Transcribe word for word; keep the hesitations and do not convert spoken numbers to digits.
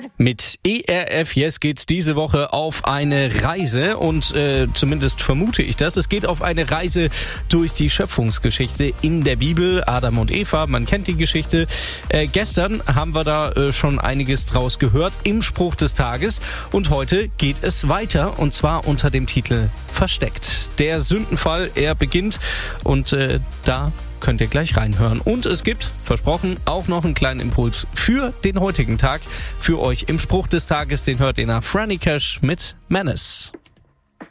Mit E R F Yes geht's diese Woche auf eine Reise und äh, zumindest vermute ich das. Es geht auf eine Reise durch die Schöpfungsgeschichte in der Bibel. Adam und Eva, man kennt die Geschichte. Äh, gestern haben wir da äh, schon einiges draus gehört im Spruch des Tages und heute geht es weiter und zwar unter dem Titel Versteckt. Der Sündenfall, er beginnt und äh, da könnt ihr gleich reinhören. Und es gibt, versprochen, auch noch einen kleinen Impuls für den heutigen Tag. Für euch im Spruch des Tages, den hört ihr nach Franny Cash mit Menace.